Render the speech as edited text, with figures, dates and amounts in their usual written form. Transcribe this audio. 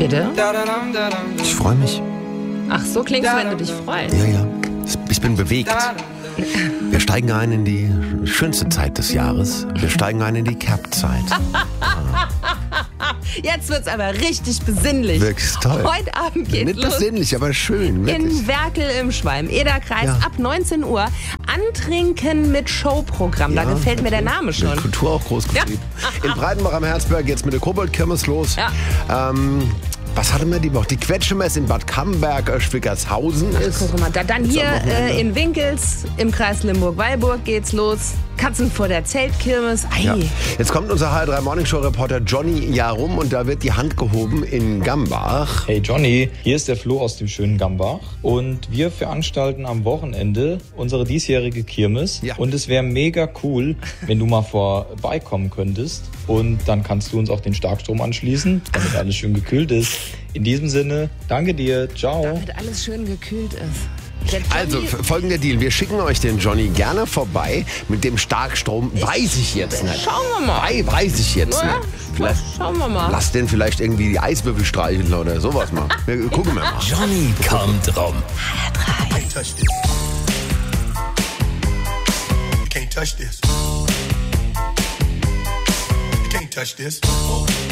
Bitte? Ich freue mich. Ach, so klingst du, wenn du dich freust. Ja. Ich bin bewegt. Wir steigen ein in die schönste Zeit des Jahres. Wir steigen ein in die Cap-Zeit. Jetzt wird's aber richtig besinnlich. Wirklich toll. Heute Abend geht's Nicht los. besinnlich, aber schön. Wirklich. In Werkel im Schwalm-Eder-Kreis ab 19 Uhr. Antrinken mit Showprogramm. Da gefällt mir der Name schon. Kultur auch groß geschrieben. In Breitenbach am Herzberg geht's mit der Kobold-Kirmes los. Ja. Was hatten wir die Woche? Die Quetschemesse in Bad Camberg, Schwickershausen ist. Guck mal, dann hier in Winkels im Kreis Limburg-Weilburg geht's los. Katzen vor der Zeltkirmes. Ei. Ja. Jetzt kommt unser HR3 Morningshow Reporter Johnny Jarum und da wird die Hand gehoben in Gambach. Hey Johnny, hier ist der Flo aus dem schönen Gambach und wir veranstalten am Wochenende unsere diesjährige Kirmes und es wäre mega cool, wenn du mal vorbeikommen könntest und dann kannst du uns auch den Starkstrom anschließen, damit alles schön gekühlt ist. In diesem Sinne, danke dir, ciao. Damit alles schön gekühlt ist. Also, folgender Deal. Wir schicken euch den Johnny gerne vorbei. Mit dem Starkstrom weiß ich jetzt nicht. Schauen wir mal. Weiß ich jetzt nicht. Vielleicht schauen wir mal. Lass den vielleicht irgendwie die Eiswürfel streicheln oder sowas mal. Wir gucken wir mal. Johnny kommt rum. Can't touch this. You can't touch this. You can't touch this.